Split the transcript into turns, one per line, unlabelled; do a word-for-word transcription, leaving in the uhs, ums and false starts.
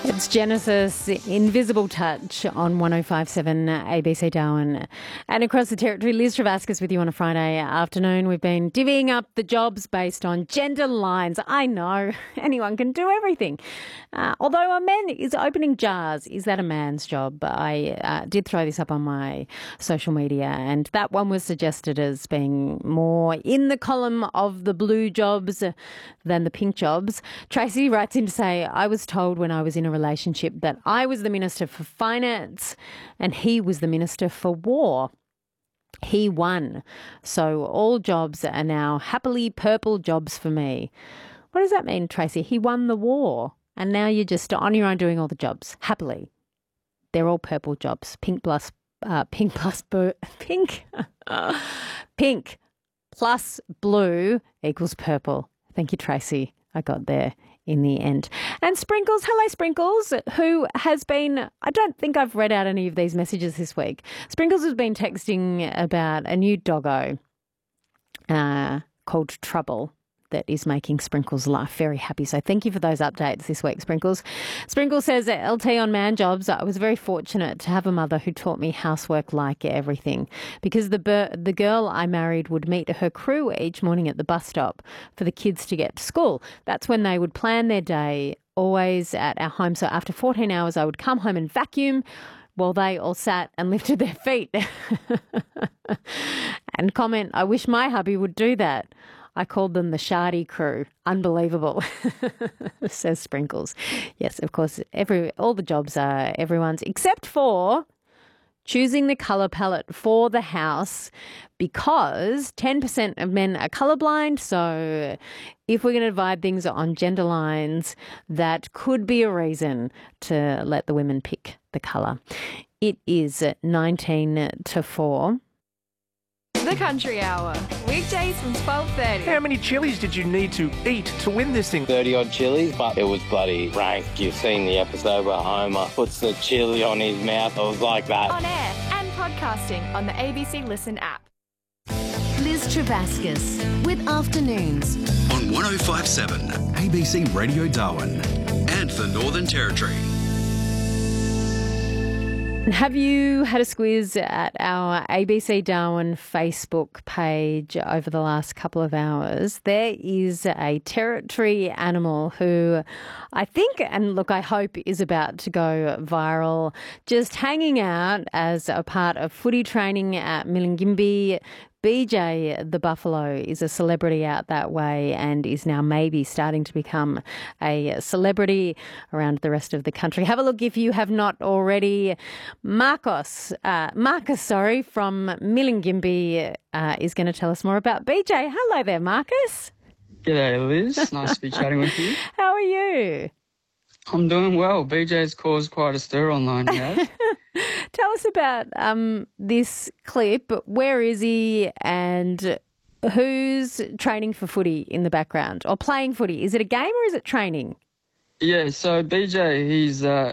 It's Genesis, Invisible Touch on one oh five point seven A B C Darwin. And across the territory, Liz Travascus with you on a Friday afternoon. We've been divvying up the jobs based on gender lines. I know, anyone can do everything. Uh, although a man is opening jars. Is that a man's job? I uh, did throw this up on my social media, and that one was suggested as being more in the column of the blue jobs than the pink jobs. Tracy writes in to say, I was told when I was in a relationship that I was the Minister for Finance and he was the Minister for War. He won. So all jobs are now happily purple jobs for me. What does that mean, Tracy? He won the war and now you're just on your own doing all the jobs happily. They're all purple jobs. Pink plus, uh, pink plus, blue, pink, pink plus blue equals purple. Thank you, Tracy. I got there in the end. And Sprinkles, hello Sprinkles, who has been, I don't think I've read out any of these messages this week. Sprinkles has been texting about a new doggo uh, called Trouble that is making Sprinkles' life very happy. So thank you for those updates this week, Sprinkles. Sprinkles says, L T on man jobs, I was very fortunate to have a mother who taught me housework like everything, because the bur- the girl I married would meet her crew each morning at the bus stop for the kids to get to school. That's when they would plan their day, always at our home. So after fourteen hours, I would come home and vacuum while they all sat and lifted their feet. And comment, I wish my hubby would do that. I called them the Shardy crew. Unbelievable, says Sprinkles. Yes, of course, every all the jobs are everyone's, except for choosing the colour palette for the house, because ten percent of men are colourblind. So if we're going to divide things on gender lines, that could be a reason to let the women pick the colour. It is nineteen to four.
The Country Hour, weekdays from twelve thirty.
How many chilies did you need to eat to win this thing?
thirty odd chilies, but it was bloody rank. You've seen the episode where Homer puts the chili on his mouth. It was like that.
On air and podcasting on the A B C Listen app.
Liz Travascus with Afternoons
on one oh five point seven A B C Radio Darwin and the Northern Territory.
Have you had a squiz at our A B C Darwin Facebook page over the last couple of hours? There is a territory animal who I think, and look, I hope is about to go viral, just hanging out as a part of footy training at Milingimbi. B J the buffalo is a celebrity out that way and is now maybe starting to become a celebrity around the rest of the country. Have a look if you have not already. Marcos, uh, Marcus, sorry, from Milingimbi uh, is going to tell us more about B J. Hello there, Marcus.
G'day, Liz. Nice to be chatting with you.
How are you?
I'm doing well. B J's caused quite a stir online, he has.
Tell us about um, this clip. Where is he and who's training for footy in the background or playing footy? Is it a game or is it training?
Yeah, so B J, he's uh,